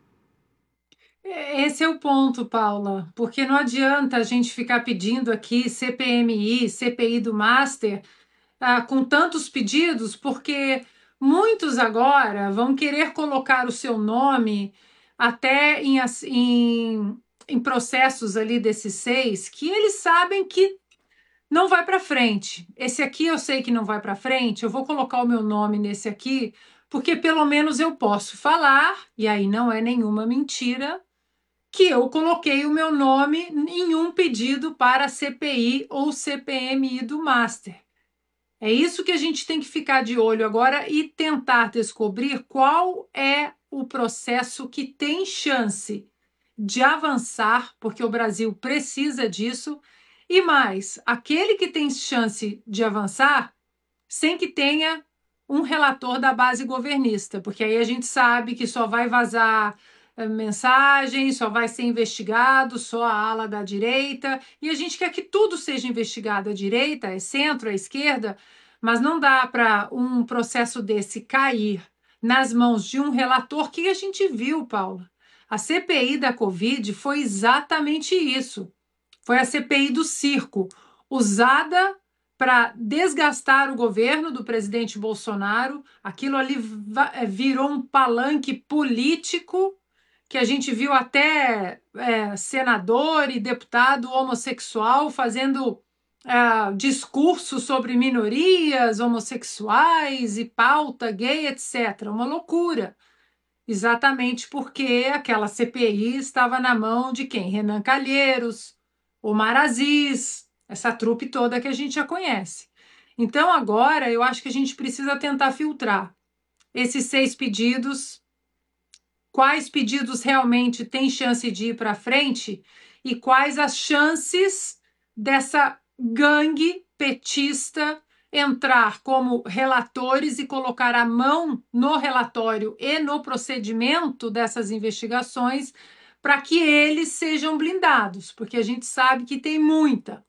Esse é o ponto, Paula, porque não adianta a gente ficar pedindo aqui CPMI, CPI do Master, com tantos pedidos, porque muitos agora vão querer colocar o seu nome até em processos ali desses 6, que eles sabem que não vai para frente. Esse aqui eu sei que não vai para frente, eu vou colocar o meu nome nesse aqui, porque pelo menos eu posso falar, e aí não é nenhuma mentira, que eu coloquei o meu nome em um pedido para a CPI ou CPMI do Master. É isso que a gente tem que ficar de olho agora e tentar descobrir qual é o processo que tem chance de avançar, porque o Brasil precisa disso, e mais, aquele que tem chance de avançar sem que tenha um relator da base governista, porque aí a gente sabe que só vai vazar mensagem, só vai ser investigado só a ala da direita, e a gente quer que tudo seja investigado, a direita, é centro, é esquerda, mas não dá para um processo desse cair nas mãos de um relator que a gente viu, Paula. A CPI da Covid foi exatamente isso. Foi a CPI do circo, usada para desgastar o governo do presidente Bolsonaro. Aquilo ali virou um palanque político que a gente viu até senador e deputado homossexual fazendo discurso sobre minorias homossexuais e pauta gay, etc. Uma loucura. Exatamente porque aquela CPI estava na mão de quem? Renan Calheiros, Omar Aziz, essa trupe toda que a gente já conhece. Então agora eu acho que a gente precisa tentar filtrar esses 6 pedidos, quais pedidos realmente têm chance de ir para frente e quais as chances dessa gangue petista entrar como relatores e colocar a mão no relatório e no procedimento dessas investigações para que eles sejam blindados, porque a gente sabe que tem muita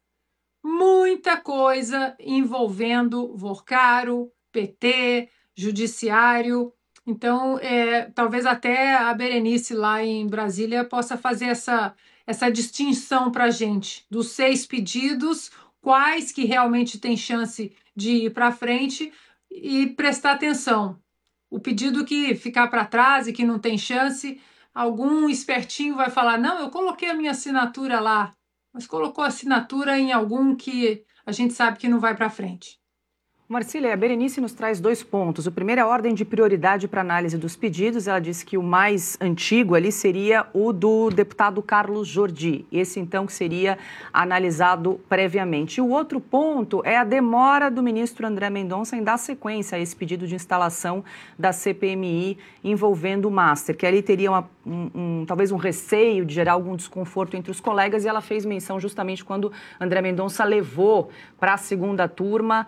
coisa envolvendo Vorcaro, PT, Judiciário. Então, talvez até a Berenice lá em Brasília possa fazer essa distinção para a gente dos 6 pedidos, quais que realmente têm chance de ir para frente e prestar atenção. O pedido que ficar para trás e que não tem chance, algum espertinho vai falar, não, eu coloquei a minha assinatura lá, mas colocou a assinatura em algum que a gente sabe que não vai para frente. Marcília, a Berenice nos traz 2 pontos. O primeiro é a ordem de prioridade para análise dos pedidos. Ela disse que o mais antigo ali seria o do deputado Carlos Jordi. Esse, então, que seria analisado previamente. E o outro ponto é a demora do ministro André Mendonça em dar sequência a esse pedido de instalação da CPMI envolvendo o Master, que ali teria talvez um receio de gerar algum desconforto entre os colegas, e ela fez menção justamente quando André Mendonça levou para a segunda turma,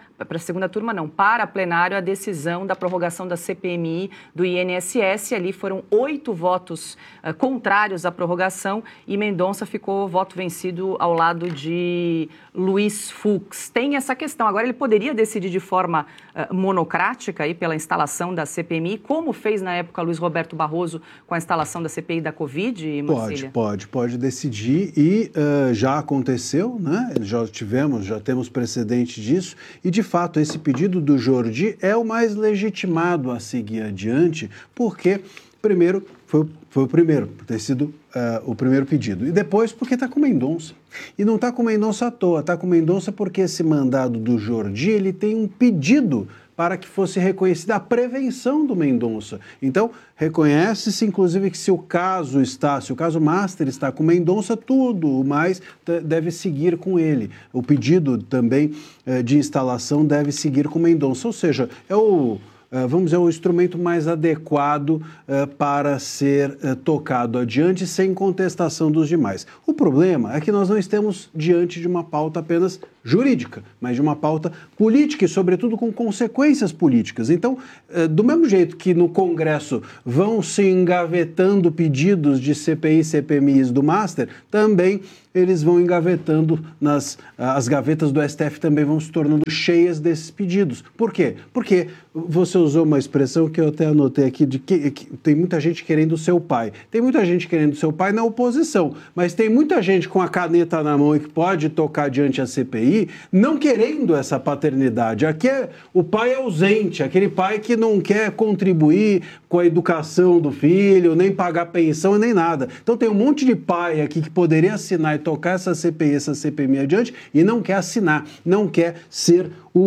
para plenário, a decisão da prorrogação da CPMI do INSS. Ali foram 8 votos contrários à prorrogação e Mendonça ficou voto vencido ao lado de Luiz Fux. Tem essa questão. Agora, ele poderia decidir de forma monocrática aí pela instalação da CPMI, como fez na época Luiz Roberto Barroso com a instalação da CPI da Covid, Marcília? Pode decidir e já aconteceu, né? Já temos precedente disso e, de fato, esse pedido do Jordi é o mais legitimado a seguir adiante, porque, primeiro, foi o primeiro, por ter sido o primeiro pedido. E depois, porque está com Mendonça. E não está com Mendonça à toa, está com Mendonça porque esse mandado do Jordi, ele tem um pedido para que fosse reconhecida a prevenção do Mendonça. Então, reconhece-se, inclusive, que se o caso Master está com Mendonça, tudo o mais deve seguir com ele. O pedido também de instalação deve seguir com Mendonça. Ou seja, vamos dizer, o instrumento mais adequado para ser tocado adiante sem contestação dos demais. O problema é que nós não estamos diante de uma pauta apenas jurídica, mas de uma pauta política e, sobretudo, com consequências políticas. Então, do mesmo jeito que no Congresso vão se engavetando pedidos de CPI e CPMIs do Master, também eles vão engavetando, as gavetas do STF também vão se tornando cheias desses pedidos. Por quê? Porque você usou uma expressão que eu até anotei aqui, de que tem muita gente querendo ser o pai. Tem muita gente querendo ser o pai na oposição, mas tem muita gente com a caneta na mão e que pode tocar diante a CPI, não querendo essa paternidade. Aqui o pai é ausente, aquele pai que não quer contribuir com a educação do filho, nem pagar pensão, nem nada. Então tem um monte de pai aqui que poderia assinar e tocar essa CPI, essa CPMI adiante, e não quer assinar, não quer ser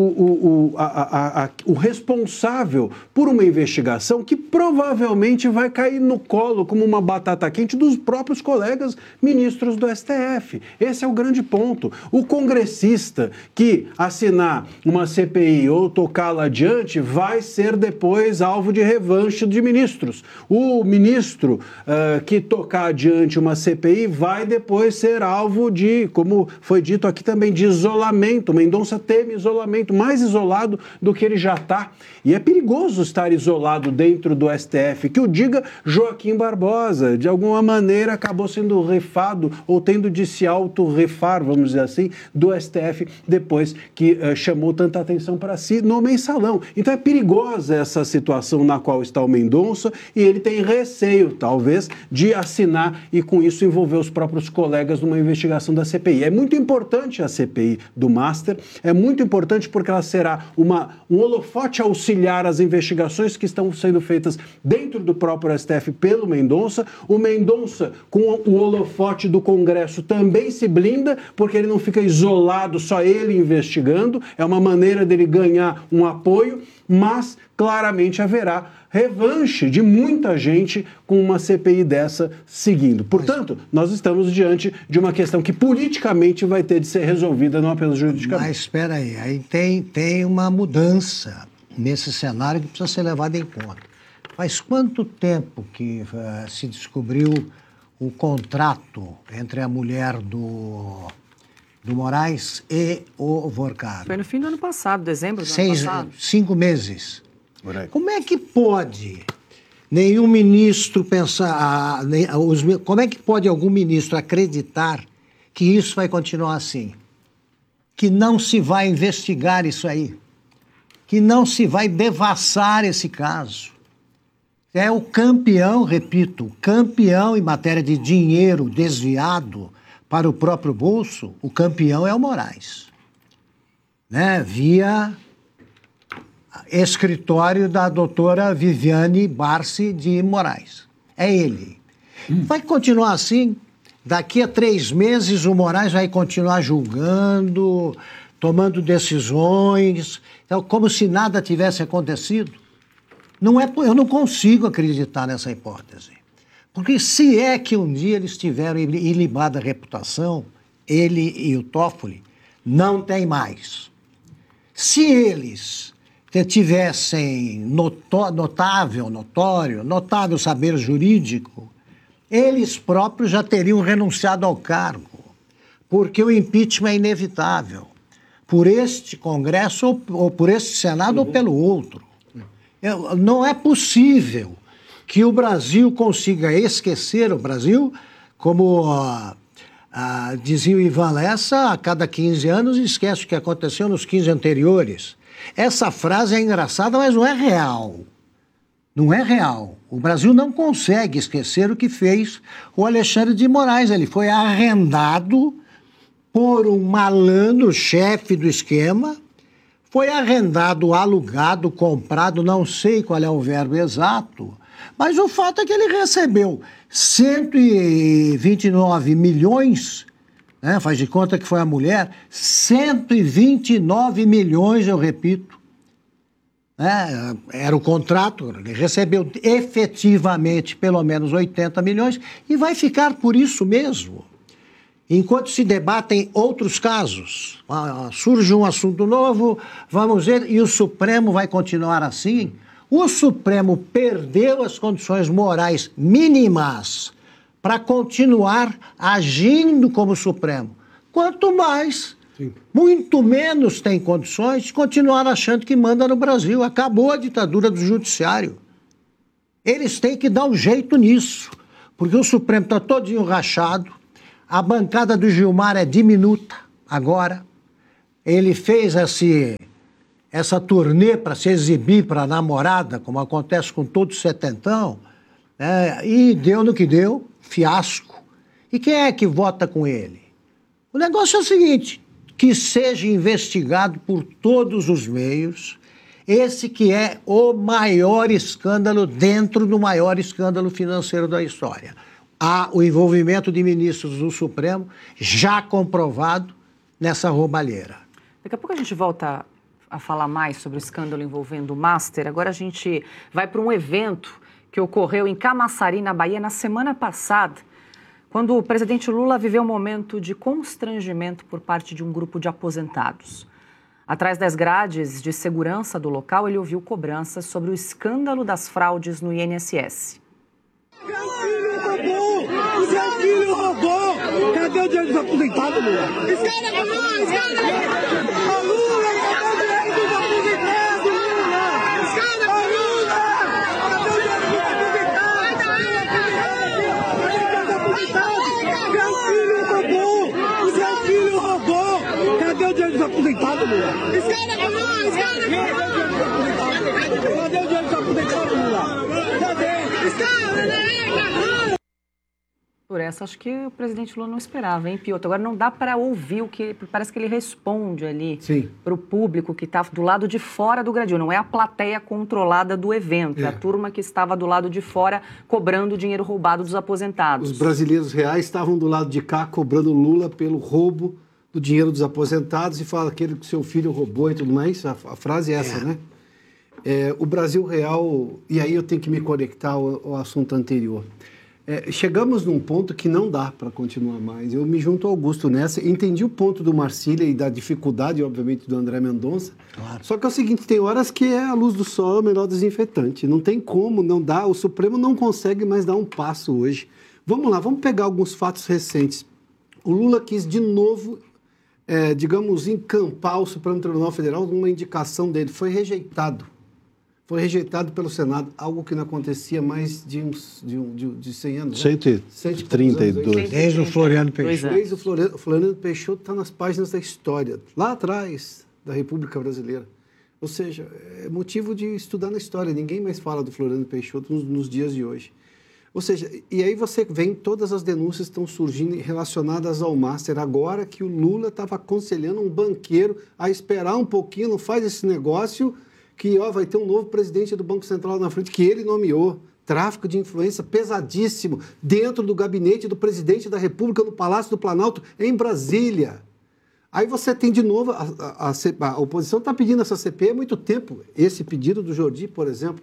o responsável por uma investigação que provavelmente vai cair no colo como uma batata quente dos próprios colegas ministros do STF. Esse é o grande ponto. O congressista que assinar uma CPI ou tocá-la adiante vai ser depois alvo de revanche de ministros. O ministro que tocar adiante uma CPI vai depois ser alvo de, como foi dito aqui também, de isolamento. Mendonça teme isolamento, mais isolado do que ele já está. E é perigoso estar isolado dentro do STF, que o diga Joaquim Barbosa. De alguma maneira acabou sendo refado ou tendo de se auto-refar, vamos dizer assim, do STF depois que chamou tanta atenção para si no mensalão. Então é perigosa essa situação na qual está o Mendonça e ele tem receio, talvez, de assinar e com isso envolver os próprios colegas numa investigação da CPI. É muito importante a CPI do Master, é muito importante porque ela será um holofote auxiliar às investigações que estão sendo feitas dentro do próprio STF pelo Mendonça. O Mendonça, com o holofote do Congresso, também se blinda, porque ele não fica isolado, só ele investigando. É uma maneira dele ganhar um apoio, mas claramente haverá revanche de muita gente com uma CPI dessa seguindo. Portanto, nós estamos diante de uma questão que politicamente vai ter de ser resolvida, não apenas juridicamente. Mas espera aí tem uma mudança nesse cenário que precisa ser levada em conta. Faz quanto tempo que se descobriu o contrato entre a mulher do Moraes e o Vorcado? Foi no fim do ano passado, dezembro do ano passado. 5 meses. Como é que pode nenhum ministro pensar... como é que pode algum ministro acreditar que isso vai continuar assim? Que não se vai investigar isso aí? Que não se vai devassar esse caso? É o campeão, repito, campeão em matéria de dinheiro desviado para o próprio bolso, o campeão é o Moraes. Né? Via escritório da doutora Viviane Barsi de Moraes. É ele. Vai continuar assim? Daqui a 3 meses o Moraes vai continuar julgando, tomando decisões, então, como se nada tivesse acontecido? Eu não consigo acreditar nessa hipótese. Porque se é que um dia eles tiveram ilibada a reputação, ele e o Toffoli, não tem mais. Se eles tivessem notável saber jurídico, eles próprios já teriam renunciado ao cargo, porque o impeachment é inevitável, por este Congresso ou por este Senado ou pelo outro. Não é possível que o Brasil consiga esquecer o Brasil, como dizia o Ivan Lessa, a cada 15 anos esquece o que aconteceu nos 15 anteriores. Essa frase é engraçada, mas não é real. Não é real. O Brasil não consegue esquecer o que fez o Alexandre de Moraes. Ele foi arrendado por um malandro, chefe do esquema, foi arrendado, alugado, comprado, não sei qual é o verbo exato, mas o fato é que ele recebeu 129 milhões, né, faz de conta que foi a mulher, 129 milhões, eu repito, né, era o contrato, ele recebeu efetivamente pelo menos 80 milhões e vai ficar por isso mesmo. Enquanto se debatem outros casos, surge um assunto novo, vamos ver, e o Supremo vai continuar assim. O Supremo perdeu as condições morais mínimas para continuar agindo como Supremo. Quanto mais, muito menos tem condições de continuar achando que manda no Brasil. Acabou a ditadura do judiciário. Eles têm que dar um jeito nisso, porque o Supremo está todinho rachado. A bancada do Gilmar é diminuta agora. Ele fez essa turnê para se exibir para a namorada, como acontece com todo setentão, né? E deu no que deu, fiasco. E quem é que vota com ele? O negócio é o seguinte, que seja investigado por todos os meios, esse que é o maior escândalo dentro do maior escândalo financeiro da história. Há o envolvimento de ministros do Supremo já comprovado nessa roubalheira. Daqui a pouco a gente volta a falar mais sobre o escândalo envolvendo o Master. Agora a gente vai para um evento que ocorreu em Camaçari, na Bahia, na semana passada, quando o presidente Lula viveu um momento de constrangimento por parte de um grupo de aposentados. Atrás das grades de segurança do local, ele ouviu cobranças sobre o escândalo das fraudes no INSS. Meu filho roubou! O seu filho roubou! Cadê o dinheiro dos aposentados, Lula? Escada pra nós! Escada! Lula, cadê o dinheiro dos aposentados, Lula? Escada pra nós! Cadê o dinheiro dos aposentados? Meu filho roubou! O seu filho roubou! Cadê o dinheiro dos aposentados, Lula? Escada pra nós! Escada pra nós! Cadê o dinheiro dos aposentados, Lula? Cadê? Escada, né? Por essa, acho que o presidente Lula não esperava, hein, Piotr? Agora, não dá para ouvir o que... Parece que ele responde ali para o público que está do lado de fora do gradil. Não é a plateia controlada do evento, é a turma que estava do lado de fora cobrando o dinheiro roubado dos aposentados. Os brasileiros reais estavam do lado de cá cobrando Lula pelo roubo do dinheiro dos aposentados e fala aquele que seu filho roubou e tudo mais. A frase é essa, né? O Brasil real... E aí eu tenho que me conectar ao assunto anterior. Chegamos num ponto que não dá para continuar mais. Eu me junto ao Augusto nessa. Entendi o ponto do Marcília e da dificuldade, obviamente, do André Mendonça. Claro. Só que é o seguinte, tem horas que a luz do sol é o melhor desinfetante. Não tem como, não dá. O Supremo não consegue mais dar um passo hoje. Vamos lá, vamos pegar alguns fatos recentes. O Lula quis de novo, digamos, encampar o Supremo Tribunal Federal numa indicação dele. Foi rejeitado. Foi rejeitado pelo Senado, algo que não acontecia mais de 100 anos. 132. Desde o Floriano Peixoto. Desde o Floriano Peixoto está nas páginas da história, lá atrás da República Brasileira. Ou seja, é motivo de estudar na história. Ninguém mais fala do Floriano Peixoto nos dias de hoje. Ou seja, e aí você vê todas as denúncias que estão surgindo relacionadas ao Master. Agora que o Lula estava aconselhando um banqueiro a esperar um pouquinho, não faz esse negócio... que vai ter um novo presidente do Banco Central na frente, que ele nomeou. Tráfico de influência pesadíssimo dentro do gabinete do presidente da República, no Palácio do Planalto, em Brasília. Aí você tem de novo, a oposição está pedindo essa CPI há muito tempo. Esse pedido do Jordi, por exemplo.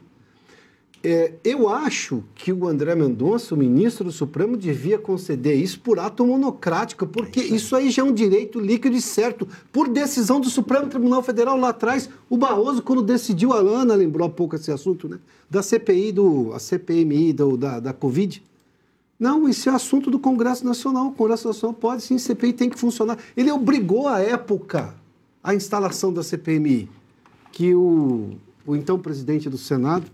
Eu acho que o André Mendonça, o ministro do Supremo, devia conceder isso por ato monocrático, porque isso aí já é um direito líquido e certo, por decisão do Supremo Tribunal Federal lá atrás. O Barroso, quando decidiu, a Ana lembrou há pouco esse assunto, né? Da CPI, a CPMI da Covid. Não, isso é assunto do Congresso Nacional. O Congresso Nacional pode, sim, CPI tem que funcionar. Ele obrigou, à época, a instalação da CPMI, que o então presidente do Senado,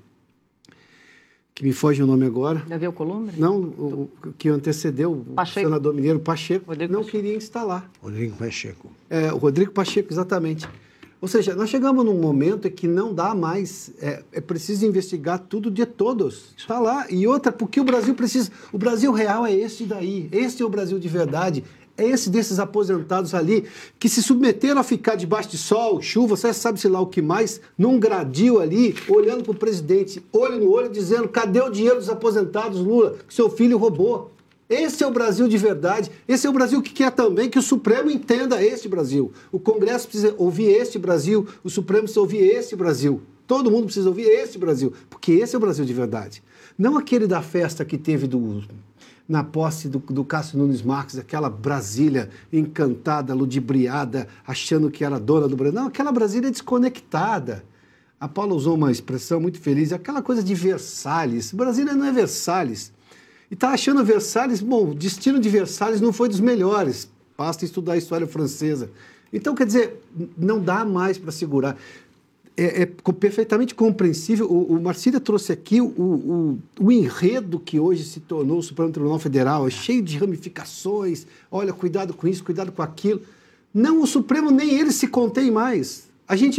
que me foge o nome agora. Davi Alcolumbre? Não, o que antecedeu o senador mineiro Pacheco, não queria instalar. Rodrigo Pacheco. O Rodrigo Pacheco, exatamente. Ou seja, nós chegamos num momento em que não dá mais, é preciso investigar tudo de todos. Está lá. E outra, porque o Brasil precisa... O Brasil real é esse daí. Esse é o Brasil de verdade. É esse desses aposentados ali que se submeteram a ficar debaixo de sol, chuva, você sabe-se lá o que mais, num gradil ali, olhando para o presidente, olho no olho, dizendo: cadê o dinheiro dos aposentados, Lula, que seu filho roubou? Esse é o Brasil de verdade. Esse é o Brasil que quer também que o Supremo entenda este Brasil. O Congresso precisa ouvir este Brasil, o Supremo precisa ouvir este Brasil. Todo mundo precisa ouvir este Brasil, porque esse é o Brasil de verdade. Não aquele da festa que teve na posse do Cássio Nunes Marques, aquela Brasília encantada, ludibriada, achando que era dona do Brasil. Não, aquela Brasília desconectada. A Paula usou uma expressão muito feliz, aquela coisa de Versalhes. Brasília não é Versalhes. E está achando Versalhes, bom, o destino de Versalhes não foi dos melhores. Basta estudar a história francesa. Então, quer dizer, não dá mais para segurar. É perfeitamente compreensível. O Marcília trouxe aqui o enredo que hoje se tornou o Supremo Tribunal Federal. É cheio de ramificações. Olha, cuidado com isso, cuidado com aquilo. Não, o Supremo nem ele se contém mais. A gente